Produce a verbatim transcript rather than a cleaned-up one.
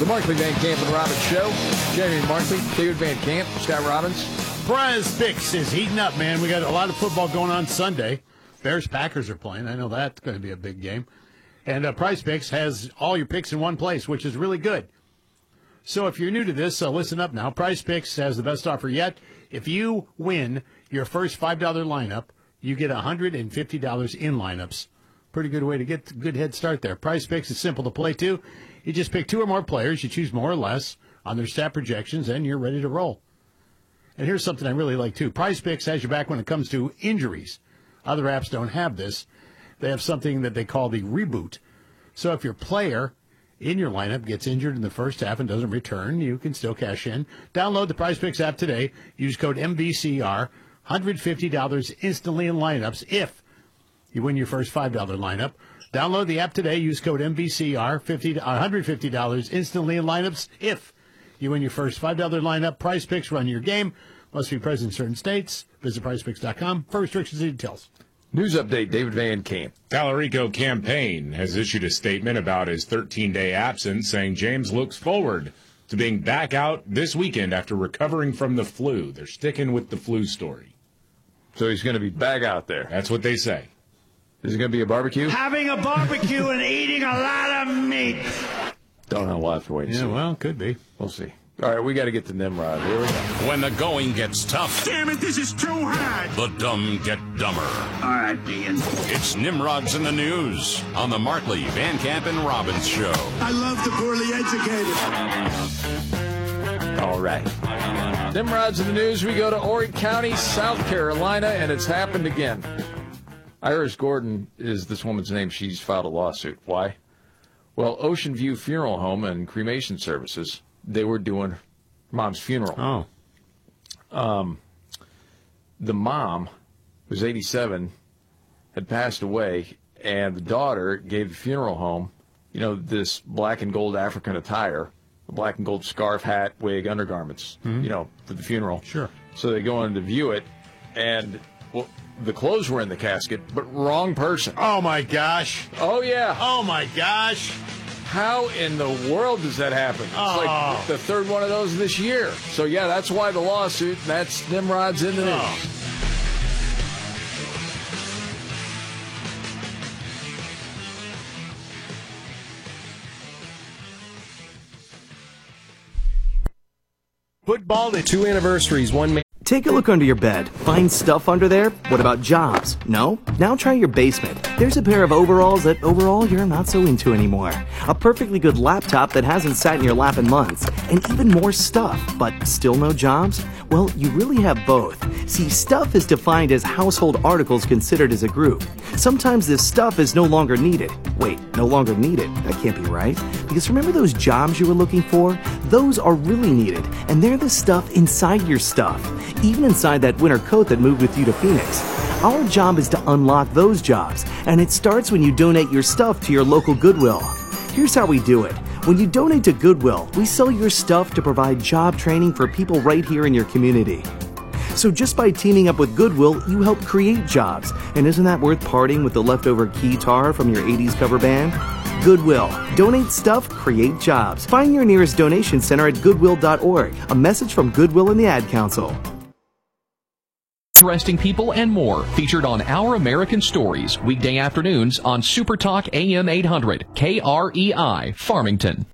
The Markley, Van Camp, and Robbins Show. Jeremy Markley, David Van Camp, Scott Robbins. Prize Picks is heating up, man. We got a lot of football going on Sunday. Bears-Packers are playing. I know that's going to be a big game. And uh, Prize Picks has all your picks in one place, which is really good. So if you're new to this, uh, listen up now. Prize Picks has the best offer yet. If you win your first five dollar lineup, you get one hundred fifty dollars in lineups. Pretty good way to get a good head start there. Prize Picks is simple to play too. You just pick two or more players. You choose more or less on their stat projections, and you're ready to roll. And here's something I really like too. Prize Picks has your back when it comes to injuries. Other apps don't have this. They have something that they call the reboot. So if your player in your lineup gets injured in the first half and doesn't return, you can still cash in. Download the Prize Picks app today. Use code M V C R. one hundred fifty dollars instantly in lineups if you win your first five dollar lineup. Download the app today. Use code M V C R. one hundred fifty dollars instantly in lineups if you win your first five dollar lineup. Prize Picks, run your game. Must be present in certain states. Visit prize picks dot com for restrictions and details. News update, David Van Camp. Tallarico Campaign has issued a statement about his thirteen-day absence, saying James looks forward to being back out this weekend after recovering from the flu. They're sticking with the flu story. So he's going to be back out there. That's what they say. Is it going to be a barbecue? Having a barbecue and eating a lot of meat. Don't know. We'll have to wait and Yeah, see. well, could be. We'll see. All right, we got to get to Nimrod. Here we go. When the going gets tough, Damn it, this is too hard. the dumb get dumber. All right, Dean. It's Nimrod's in the News on the Markley, Van Camp, and Robbins Show. I love the poorly educated. All right. Nimrod's in the news. We go to Horry County, South Carolina, and it's happened again. Iris Gordon is this woman's name. She's filed a lawsuit. Why? Well, Ocean View Funeral Home and Cremation Services, they were doing mom's funeral. Oh. Um, the mom, who was eighty-seven, had passed away, and the daughter gave the funeral home, you know, this black and gold African attire, a black and gold scarf, hat, wig, undergarments, mm-hmm. you know, for the funeral. Sure. So they go in to view it, and, well, the clothes were in the casket, but wrong person. Oh, my gosh. Oh, yeah. Oh, my gosh. How in the world does that happen? It's Oh. like the third one of those this year. So, yeah, that's why the lawsuit, and that's Nimrod's in the news. Oh. Football to Two anniversaries, one man. Take a look under your bed. Find stuff under there? What about jobs? No? Now try your basement. There's a pair of overalls that overall you're not so into anymore. A perfectly good laptop that hasn't sat in your lap in months. And even more stuff, but still no jobs? Well, you really have both. See, stuff is defined as household articles considered as a group. Sometimes this stuff is no longer needed. Wait, no longer needed? That can't be right. Because remember those jobs you were looking for? Those are really needed, and they're the stuff inside your stuff. Even inside that winter coat that moved with you to Phoenix. Our job is to unlock those jobs, and it starts when you donate your stuff to your local Goodwill. Here's how we do it. When you donate to Goodwill, we sell your stuff to provide job training for people right here in your community. So just by teaming up with Goodwill, you help create jobs. And isn't that worth parting with the leftover keytar from your eighties cover band? Goodwill. Donate stuff, create jobs. Find your nearest donation center at goodwill dot org. A message from Goodwill and the Ad Council. Interesting people and more featured on Our American Stories weekday afternoons on Super Talk A M eight hundred K R E I Farmington.